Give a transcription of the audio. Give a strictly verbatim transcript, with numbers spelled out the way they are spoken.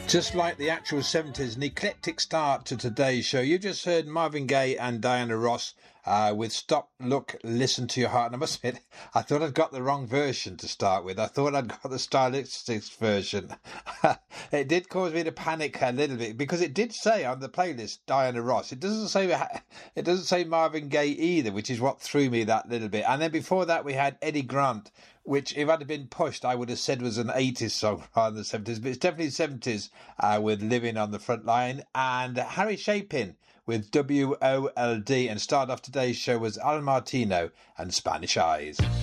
Just like the actual seventies, an eclectic start to today's show. You just heard Marvin Gaye and Diana Ross uh, with Stop, Look, Listen to Your Heart. And I must admit, I thought I'd got the wrong version to start with. I thought I'd got the Stylistics version. It did cause me to panic a little bit because it did say on the playlist Diana Ross. It doesn't say it doesn't say Marvin Gaye either, which is what threw me that little bit. And then before that, we had Eddie Grant, which if I'd have been pushed, I would have said was an eighties song rather than the seventies. But it's definitely seventies uh, with Living on the Front Line. And Harry Chapin with W O L D. And start off today's show was Al Martino and Spanish Eyes.